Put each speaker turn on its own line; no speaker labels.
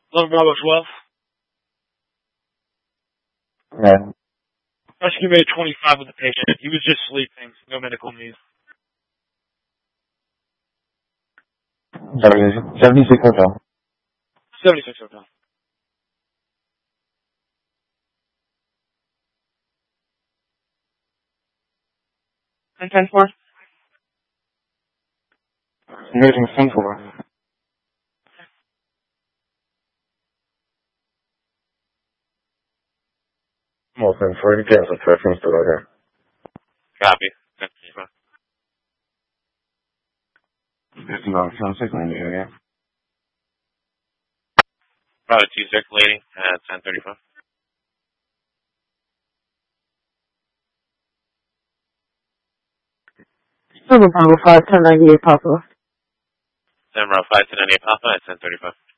11 Bravo 12.
Yeah.
Rescue made 25 with the patient. He was just sleeping. No medical needs.
76 hotel.
76 hotel. And 10-4.
Emerging 10-4. Well, 10-4, you cancel preference to okay.
Copy.
59, 76, 90, yeah.
Bravo 26 lady at 10:35.
7 Bravo 5, 1098 Papa.
7 Bravo 5 to 98 Papa at 10:35.